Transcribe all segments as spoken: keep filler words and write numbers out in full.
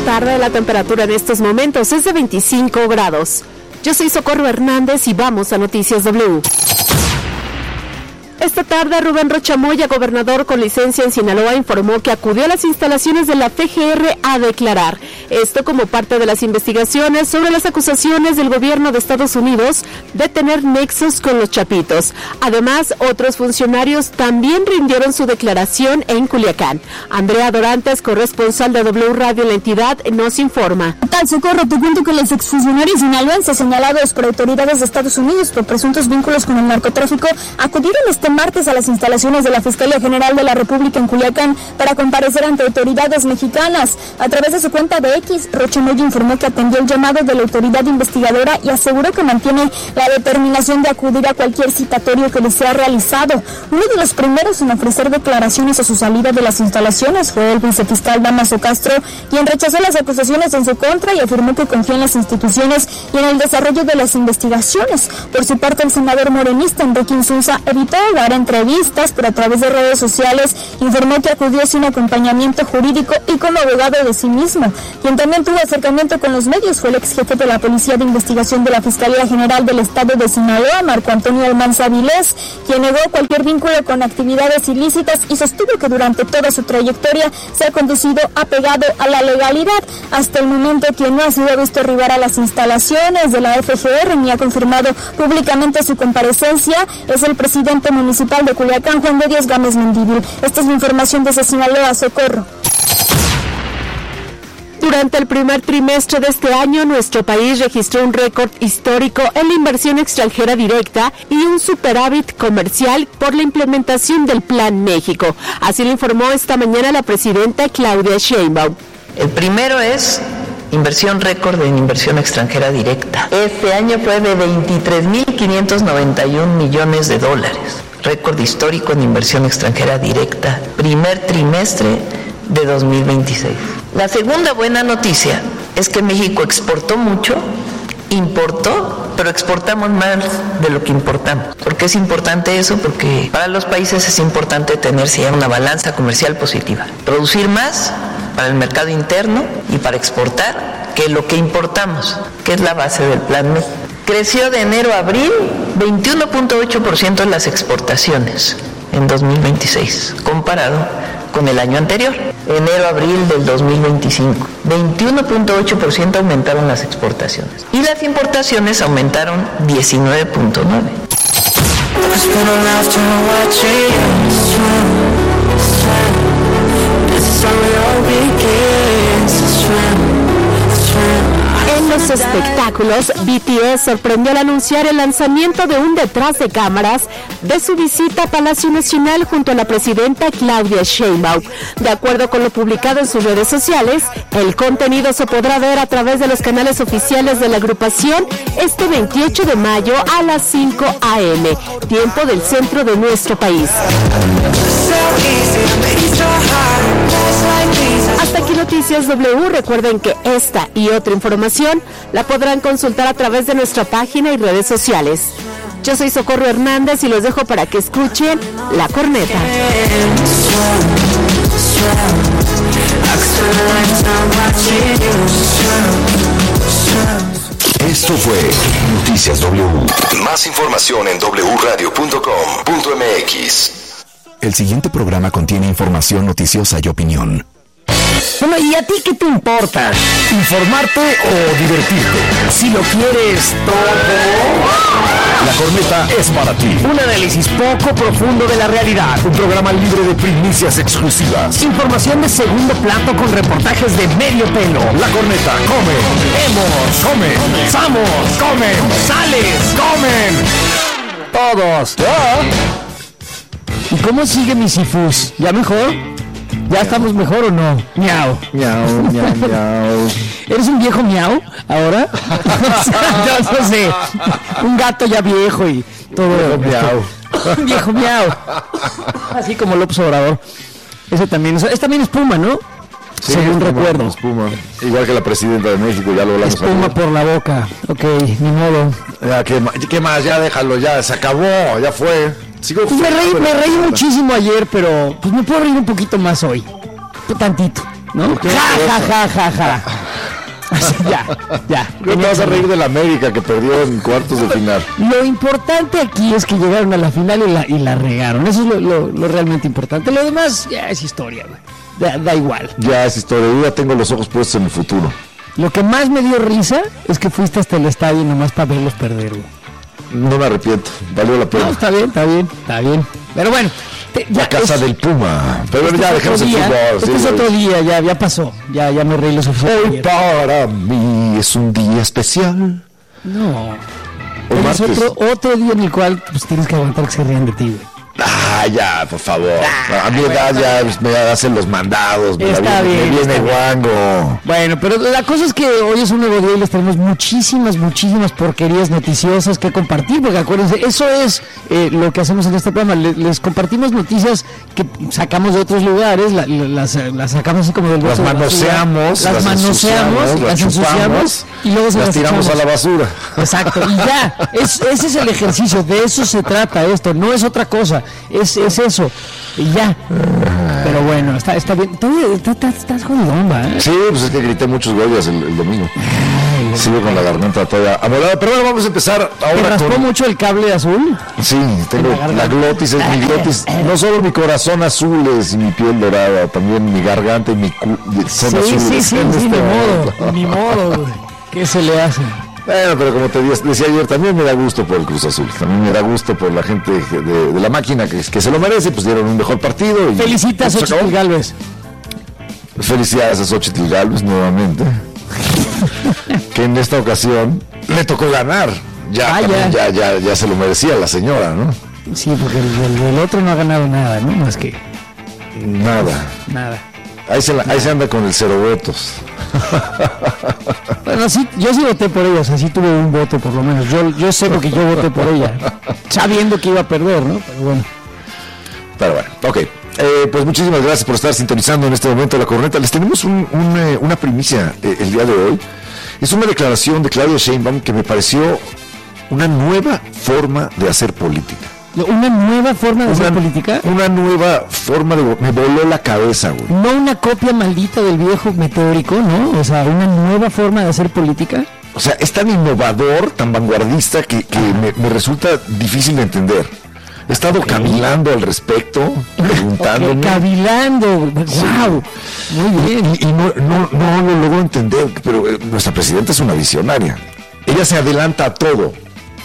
tarde, la temperatura en estos momentos es de veinticinco grados. Yo soy Socorro Hernández y vamos a Noticias W. Esta tarde, Rubén Rocha Moya, gobernador con licencia en Sinaloa, informó que acudió a las instalaciones de la F G R a declarar. Esto como parte de las investigaciones sobre las acusaciones del gobierno de Estados Unidos de tener nexos con los Chapitos. Además, otros funcionarios también rindieron su declaración en Culiacán. Andrea Dorantes, corresponsal de W Radio en la entidad, nos informa. Tal Socorro, te cuento que los exfuncionarios sinaloenses señalados por autoridades de Estados Unidos por presuntos vínculos con el narcotráfico acudieron este martes a las instalaciones de la Fiscalía General de la República en Culiacán para comparecer ante autoridades mexicanas. A través de su cuenta de X, Rocha Moya informó que atendió el llamado de la autoridad investigadora y aseguró que mantiene la determinación de acudir a cualquier citatorio que le sea realizado. Uno de los primeros en ofrecer declaraciones a su salida de las instalaciones fue el vicefiscal Damaso Castro, quien rechazó las acusaciones en su contra y afirmó que confía en las instituciones y en el desarrollo de las investigaciones. Por su parte, el senador morenista Enrique Insunza evitó dar entrevistas, pero a través de redes sociales informó que acudió sin acompañamiento jurídico y como abogado de sí mismo. Quien también tuvo acercamiento con los medios fue el ex jefe de la Policía de Investigación de la Fiscalía General del Estado de Sinaloa, Marco Antonio Almanza Vilés, quien negó cualquier vínculo con actividades ilícitas y sostuvo que durante toda su trayectoria se ha conducido apegado a la legalidad. Hasta el momento, quien no ha sido visto arribar a las instalaciones de la F G R ni ha confirmado públicamente su comparecencia es el presidente municipal de Culiacán, Juan de Dios Gámez Mendívil. Esta es mi información desde Sinaloa, Socorro. Durante el primer trimestre de este año, nuestro país registró un récord histórico en la inversión extranjera directa y un superávit comercial por la implementación del Plan México. Así lo informó esta mañana la presidenta Claudia Sheinbaum. El primero es inversión récord en inversión extranjera directa. Este año fue de veintitrés mil quinientos noventa y un millones de dólares. Récord histórico en inversión extranjera directa, primer trimestre de dos mil veintiséis. La segunda buena noticia es que México exportó mucho, importó, pero exportamos más de lo que importamos. ¿Por qué es importante eso? Porque para los países es importante tener siempre una balanza comercial positiva. Producir más para el mercado interno y para exportar que lo que importamos, que es la base del Plan México. Creció de enero a abril veintiuno punto ocho por ciento en las exportaciones en dos mil veintiséis, comparado con el año anterior, enero a abril del dos mil veinticinco. veintiuno punto ocho por ciento aumentaron las exportaciones y las importaciones aumentaron diecinueve punto nueve por ciento. En los espectáculos, B T S sorprendió al anunciar el lanzamiento de un detrás de cámaras de su visita a Palacio Nacional junto a la presidenta Claudia Sheinbaum. De acuerdo con lo publicado en sus redes sociales, el contenido se podrá ver a través de los canales oficiales de la agrupación este veintiocho de mayo a las cinco a eme, tiempo del centro de nuestro país. Hasta aquí Noticias W. Recuerden que esta y otra información la podrán consultar a través de nuestra página y redes sociales. Yo soy Socorro Hernández y los dejo para que escuchen La Corneta. Esto fue Noticias W. Más información en doble u radio punto com punto eme equis. El siguiente programa contiene información noticiosa y opinión. Bueno, ¿y a ti qué te importa? ¿Informarte o divertirte? Si lo quieres todo, La Corneta es para ti. Un análisis poco profundo de la realidad. Un programa libre de primicias exclusivas. Información de segundo plato con reportajes de medio pelo. La Corneta, come, hemos, come, samos, comen, sales, comen. Todos. ¿Ah? ¿Y cómo sigue mi Sifus? ¿Ya mejor? ¿Ya estamos mejor o no? Miau. Miau, miau, miau. ¿Eres un viejo miau ahora? Yo no sé. Un gato ya viejo y todo. Miau. Un viejo miau. Así como López Obrador. Ese también es, es también espuma, ¿no? Sí, según espuma, recuerdo. Espuma. Igual que la presidenta de México, ya lo hablamos. Espuma aquí. por la boca. Ok, ni modo. Ya, ¿qué, ¿qué más? Ya déjalo, ya se acabó, ya fue. Sigo Pues me reí, me reí muchísimo ayer, pero pues me puedo reír un poquito más hoy. Un tantito, ¿no? Ja, ja, ja, ja, ja. ya, ya. No te vas a reír de la América que perdió en cuartos de final. Lo importante aquí es que llegaron a la final y la, y la regaron. Eso es lo, lo, lo realmente importante. Lo demás ya es historia, güey. Da, da igual. Ya es historia. Yo ya tengo los ojos puestos en el futuro. Lo que más me dio risa es que fuiste hasta el estadio nomás para verlos perder, güey. No me arrepiento. Valió la pena. No, está bien, está bien, está bien. Pero bueno. Te, ya, la casa es, del Puma. Pero este ya dejemos el fútbol. Este sí, es otro sí. día, ya, ya pasó. Ya, ya me reí lo suficiente. Hoy para mí es un día especial. No. O Es otro, otro día en el cual pues, tienes que aguantar que se rían de ti, güey. Ah, ya, por favor. Ah, a mi bueno, edad ya bueno. me hacen los mandados. Me, Está la, bien, me viene está guango. Bueno, pero la cosa es que hoy es un nuevo día y les tenemos muchísimas, muchísimas porquerías noticiosas que compartir, porque acuérdense, eso es eh, lo que hacemos en este programa, les, les compartimos noticias que sacamos de otros lugares, la, la, las, las sacamos así como del Las bote de manoseamos, basura, las manoseamos, las ensuciamos y luego se las, las tiramos echamos a la basura. Exacto, y ya, es, ese es el ejercicio, de eso se trata esto, no es otra cosa, es, es eso, y ya. Pero bueno, está, está bien, todavía estás, estás jodidón, ¿eh? Sí, pues es que grité muchos goyas el, el domingo. Ay, sigo con la garganta todavía amolada, pero bueno, vamos a empezar ahora. ¿Te raspó con... mucho el cable azul? Sí, tengo la, la glotis, es mi glotis, no solo mi corazón azul es y mi piel dorada, también mi garganta y mi cu... son sí, azules. Sí, sí, sí, este ni momento. modo, ni modo, ¿qué se le hace? Bueno, pero como te decía ayer, también me da gusto por el Cruz Azul, también me da gusto por la gente de, de la máquina que, que se lo merece, pues dieron un mejor partido. Y Felicitas a Xochitl Gálvez. Felicidades a Xochitl Gálvez nuevamente, que en esta ocasión le tocó ganar, ya, ah, ya. ya. ya, ya, ya se lo merecía la señora, ¿no? Sí, porque el, el, el otro no ha ganado nada, ¿no? Más que... Nada. Nada. Ahí se, la, ahí se anda con el cero votos. Bueno, sí, yo sí voté por ella, o sea, sí tuve un voto por lo menos. Yo, yo sé porque yo voté por ella, sabiendo que iba a perder, ¿no? Pero bueno. Pero bueno, ok. Eh, pues muchísimas gracias por estar sintonizando en este momento la corneta. Les tenemos un, un, eh, una primicia eh, el día de hoy. Es una declaración de Claudia Sheinbaum que me pareció una nueva forma de hacer política. ¿Una nueva forma de una, hacer política? Una nueva forma de... Me voló la cabeza, güey. No una copia maldita del viejo meteórico, ¿no? O sea, una nueva forma de hacer política. O sea, es tan innovador, tan vanguardista que, que me, me resulta difícil de entender. He estado okay. cavilando al respecto, preguntándome. Okay, cavilando, wow, sí. Muy bien. Y, y no, no, no lo logro entender, pero eh, nuestra presidenta es una visionaria. Ella se adelanta a todo.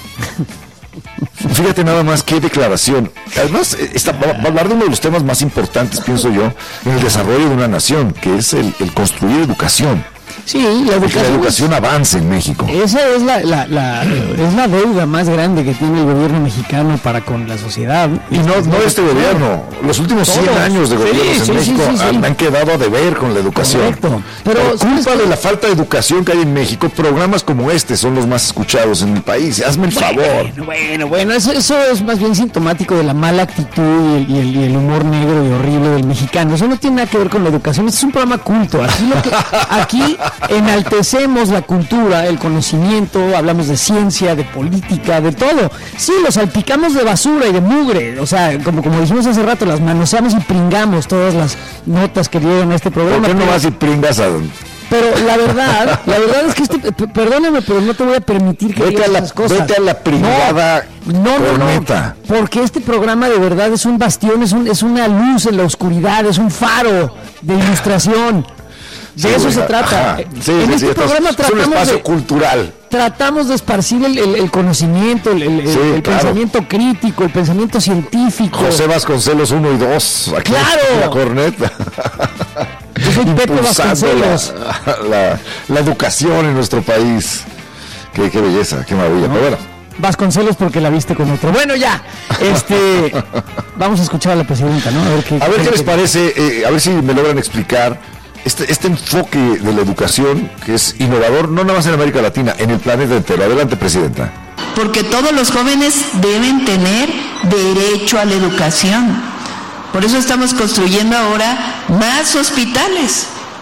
Fíjate nada más qué declaración. Además, esta, va a hablar de uno de los temas más importantes, pienso yo, en el desarrollo de una nación, que es el, el construir educación. Sí, la educación, la educación avance en México. Esa es la, la, la, es la deuda más grande que tiene el gobierno mexicano para con la sociedad. Y no, no este gobierno. Los últimos cien Todos. años de gobiernos sí, en sí, México sí, sí, han, sí. han quedado a deber con la educación. Correcto. Pero por culpa de la falta de educación que hay en México, programas como este son los más escuchados en el país. Hazme el bueno, favor. Bueno, bueno, eso, eso es más bien sintomático de la mala actitud y el, y, el, y el humor negro y horrible del mexicano. Eso no tiene nada que ver con la educación. Este es un programa culto. Aquí, lo que, aquí enaltecemos la cultura, el conocimiento, hablamos de ciencia, de política, de todo. Sí, lo salpicamos de basura y de mugre, o sea, como, como dijimos hace rato, las manoseamos y pringamos todas las notas que llegan a este programa. ¿Por qué no pero, vas y pringas a... pero la verdad, la verdad es que este, p- perdóname, pero no te voy a permitir que vete digas a la, esas cosas. Vete a la pringada no, no, no, corneta. no, porque este programa de verdad es un bastión, es, un, es una luz en la oscuridad, es un faro de ilustración. De sí, eso se trata. Ajá. Sí, en sí, este sí, programa es tratamos un espacio de, cultural. Tratamos de esparcir el, el, el conocimiento, el, el, sí, el claro. pensamiento crítico, el pensamiento científico. José Vasconcelos uno y dos. Aquí ¡Claro! En la corneta. Yo soy Pepe Vasconcelos. La, la, la educación en nuestro país. Qué, qué belleza, qué maravilla. ¿No? Pero bueno. Vasconcelos porque la viste con otro. Bueno, ya. Este, vamos a escuchar a la presidenta, ¿no? A ver qué, a ver qué les parece, eh, a ver si me logran explicar este, este enfoque de la educación que es innovador, no nada más en América Latina, en el planeta entero. Adelante, presidenta. Porque todos los jóvenes deben tener derecho a la educación. Por eso estamos construyendo ahora más hospitales.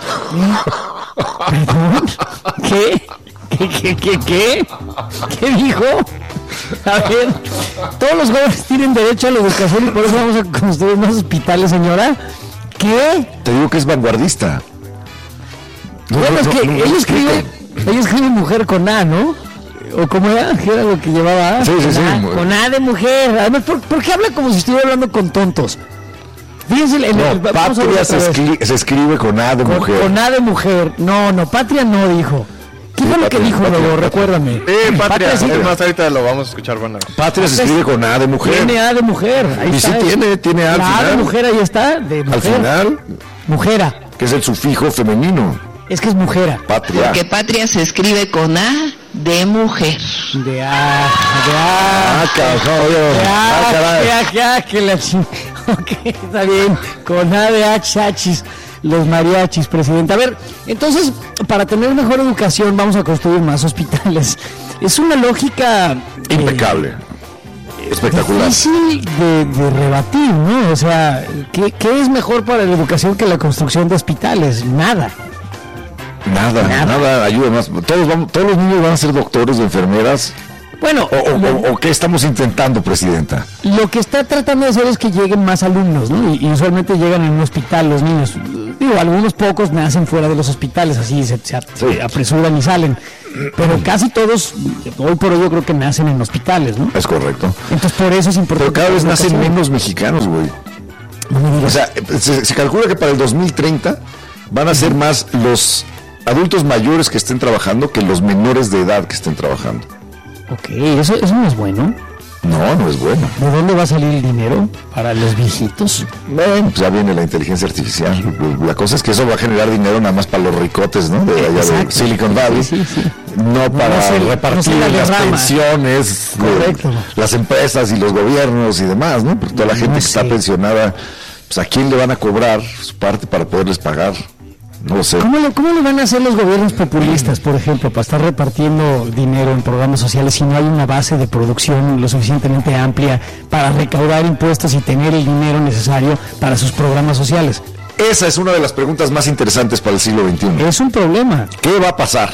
¿Perdón? ¿Qué? ¿Qué, qué, qué, qué? ¿Qué dijo? A ver, todos los jóvenes tienen derecho a la educación y por eso vamos a construir más hospitales, señora. ¿Qué? Te digo que es vanguardista. No, bueno, no, es que no, no, ella no, escribe, ella escribe mujer con A, ¿no? ¿O cómo era? ¿Qué era lo que llevaba A? Sí, sí, con sí. A, con A de mujer. Además, ¿por, ¿por qué habla como si estuviera hablando con tontos? Fíjense, en No, el, vamos a ver patria otra se, vez. escri- se escribe con A de Con, mujer. con A de mujer. No, no, patria no dijo. ¿Qué Sí, fue lo que patria, dijo, patria, luego? patria. Recuérdame. Eh, patria, sí. es más, ahorita lo vamos a escuchar, bueno. Patria se escribe con A de mujer. Tiene A de mujer. Ahí Y está. sí tiene, tiene A al La A de final. mujer, ahí está. De mujer. Al final, Mujera. que es el sufijo femenino. Es que es mujera. Patria. Porque patria se escribe con A de mujer. De A. De A. Ah, carajo, De ah, A. caray. De A, que A, que la ching- Ok, está bien. Con A de Hachachis. Los mariachis, presidente. A ver, entonces, para tener mejor educación, vamos a construir más hospitales. Es una lógica. eh, Impecable. Espectacular. Difícil de, de rebatir, ¿no? O sea, ¿qué, ¿qué es mejor para la educación que la construcción de hospitales? Nada. Nada, Nada. nada, ayuda más. Todos, vamos, todos los niños van a ser doctores o enfermeras. Bueno, O, o- lo, o- o qué estamos intentando, presidenta? lo que está tratando de hacer es que lleguen más alumnos, ¿no? Y, y usualmente llegan en un hospital los niños. Digo, algunos pocos nacen fuera de los hospitales, así se, se ap- Sí. apresuran y salen. Pero casi todos, hoy por hoy yo creo que nacen en hospitales, ¿no? Es correcto. Entonces por eso es importante. Pero cada vez la nacen educación. menos mexicanos, güey. No me O digas. sea, se, se calcula que para el dos mil treinta van a ser más los adultos mayores que estén trabajando que los menores de edad que estén trabajando. Ok, eso, eso no es bueno. No, no es bueno. ¿De dónde va a salir el dinero para los viejitos? Bueno, pues ya viene la inteligencia artificial. La cosa es que eso va a generar dinero nada más para los ricotes, ¿no? De allá de Exacto. Silicon Valley. Sí, sí, sí. No para no se- no repartir se la las derrama. pensiones de Correcto. las empresas y los gobiernos y demás, ¿no? Porque toda la gente No que sé. está pensionada, pues a quién le van a cobrar su parte para poderles pagar. No lo sé. ¿Cómo le, ¿Cómo le van a hacer los gobiernos populistas, por ejemplo, para estar repartiendo dinero en programas sociales si no hay una base de producción lo suficientemente amplia para recaudar impuestos y tener el dinero necesario para sus programas sociales? Esa es una de las preguntas más interesantes para el siglo veintiuno. Es un problema, ¿Qué va a pasar?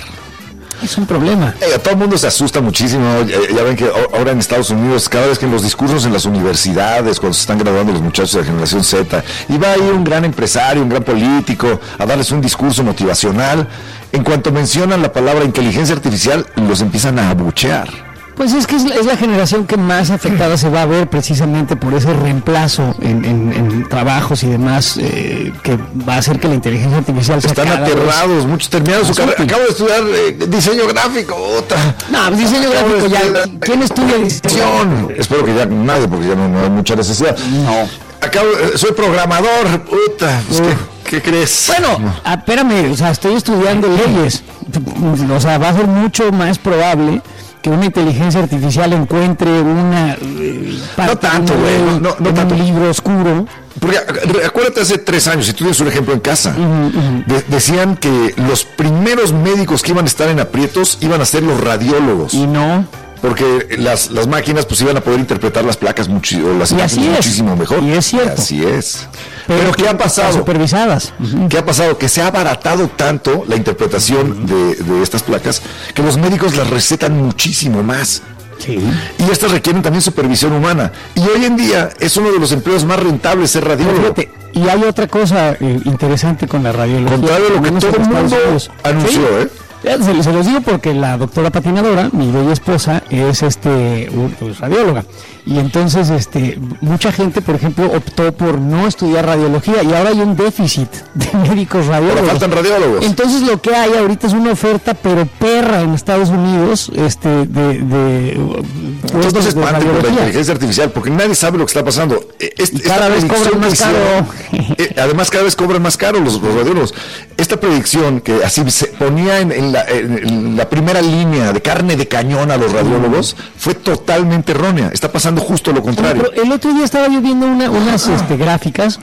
es un problema. Eh, todo el mundo se asusta muchísimo. Eh, ya ven que a- ahora en Estados Unidos, cada vez que en los discursos en las universidades, cuando se están graduando los muchachos de la generación Z, y va ahí un gran empresario, un gran político, a darles un discurso motivacional, en cuanto mencionan la palabra inteligencia artificial, los empiezan a abuchear. Pues es que es la, es la generación que más afectada se va a ver precisamente por ese reemplazo en, en- en trabajos y demás eh, que va a hacer que la inteligencia artificial sea Están cada vez- aterrados, muchos terminaron su más carrera. útil. Acabo de estudiar eh, diseño gráfico, otra. No, pues diseño Acabo de gráfico ya. estudiar- ¿Quién estudia diseño? Espero que ya nadie, porque ya no, no hay mucha necesidad. No. Acabo, eh, soy programador, puta, pues, ¿qué, qué crees? Bueno, ah, espérame, o sea, estoy estudiando leyes. O sea, va a ser mucho más probable que una inteligencia artificial encuentre una eh, parte No tanto, de un güey, libro- no- no en tanto. un libro oscuro. Porque ac- acuérdate hace tres años, si tú tienes un ejemplo en casa, de- decían que los primeros médicos que iban a estar en aprietos iban a ser los radiólogos, Y no. porque las, las máquinas pues iban a poder interpretar las placas muchi- o las Y así imágenes es. muchísimo mejor. Y es cierto. Así es. Pero, ¿qué ha Están pasado? supervisadas. ¿Qué ha pasado? Que se ha abaratado tanto la interpretación de, de estas placas que los médicos las recetan muchísimo más. Sí. Y estas requieren también supervisión humana. Y hoy en día es uno de los empleos más rentables ser Pero radiólogo. fíjate, y hay otra cosa eh, interesante con la radiología. Contrario a lo al que menos todo en el Estados mundo Unidos. anunció, Sí. ¿eh? Ya, Se, se los digo porque la doctora patinadora, mi bella esposa, es este un- pues, radióloga. Y entonces este mucha gente, por ejemplo, optó por no estudiar radiología y ahora hay un déficit de médicos radiólogos. Ahora faltan radiólogos. Entonces lo que hay ahorita es una oferta pero perra en Estados Unidos este de, de uh, Entonces no puestos se de espanten por la radiología. inteligencia artificial, porque nadie sabe lo que está pasando. Eh, este- Y cada esta vez predicción cobran más que hicieron- caro. eh, además, cada vez cobran más caro los, los radiólogos. Esta predicción que así se ponía en, en la, en- en la primera línea de carne de cañón a los radiólogos fue totalmente errónea. Está pasando justo lo contrario. Pero el otro día estaba yo viendo una, unas este, gráficas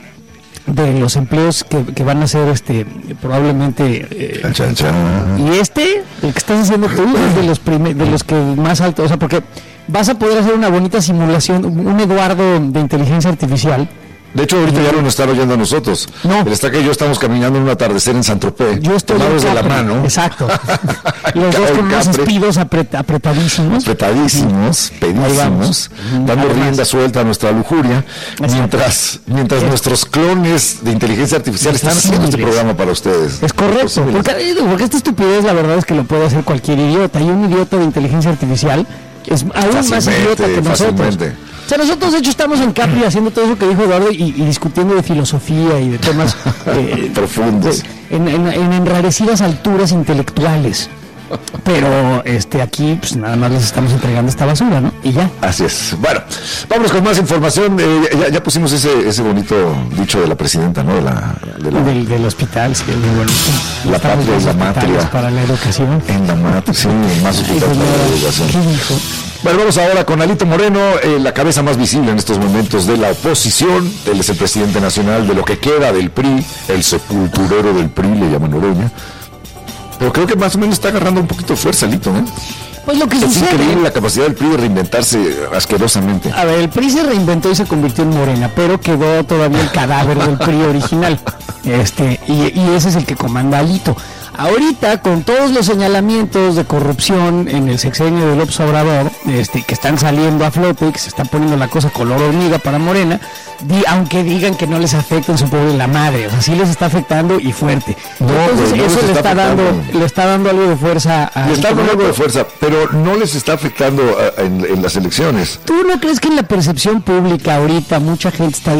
de los empleos que, que van a ser este probablemente eh, Chan, chan, chan. y este el que estás haciendo tú es de los prime- de los que más alto, o sea, porque vas a poder hacer una bonita simulación, un Eduardo de inteligencia artificial De hecho, ahorita ya no nos están oyendo a nosotros. No. El Estaca y yo estamos caminando en un atardecer en Saint-Tropez. Yo estoy tomados de la Capri. mano. Exacto. Y los dos con unos espidos apret, apretadísimos. Apretadísimos, pedísimos, dando Además, rienda suelta a nuestra lujuria, Exacto. mientras mientras Sí. nuestros clones de inteligencia artificial están haciendo este Imposibles. programa para ustedes. Es correcto, porque, porque esta estupidez la verdad es que lo puede hacer cualquier idiota, y un idiota de inteligencia artificial es aún más Fácilmente, idiota que nosotros. fácilmente. O sea, nosotros de hecho estamos en Capri haciendo todo eso que dijo Eduardo y, y discutiendo de filosofía y de temas eh, Profundos. de- en, en- en enrarecidas alturas intelectuales. Pero este aquí pues nada más les estamos entregando esta basura, ¿no? Y ya. Así es. Bueno, vámonos con más información. Eh, ya, ya pusimos ese ese bonito dicho de la presidenta, ¿no? De la, de la- Del, del hospital, sí, es muy bonito. La Estamos patria más es la hospitales matria. para la educación. en la mat, sí, más Y hospital pues, para la nada, educación. ¿qué dijo? Bueno, vamos ahora con Alito Moreno, eh, la cabeza más visible en estos momentos de la oposición. Él es el presidente nacional de lo que queda del P R I, el sepulturero del P R I, le llaman Oroña. Pero creo que más o menos está agarrando un poquito de fuerza, Alito, ¿no? Pues lo que Es sucede. increíble la capacidad del P R I de reinventarse asquerosamente. A ver, el P R I se reinventó y se convirtió en Morena, pero quedó todavía el cadáver del P R I original. Este, y, y ese es el que comanda Alito. Ahorita, con todos los señalamientos de corrupción en el sexenio de López Obrador, este, que están saliendo a flote y que se está poniendo la cosa color hormiga para Morena, di, aunque digan que no les afecta en su pobre la madre, o sea, sí les está afecando y fuerte. No, Entonces, güey, no eso les le está está dando, afectando. le está dando algo de fuerza a Le está Alito dando algo de Moreno. fuerza, pero no les está afectando a- en, en las elecciones. ¿Tú no crees que en la percepción pública ahorita mucha gente está